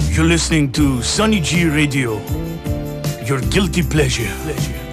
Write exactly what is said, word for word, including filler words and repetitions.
You're listening to Sunny G Radio, your guilty pleasure. pleasure.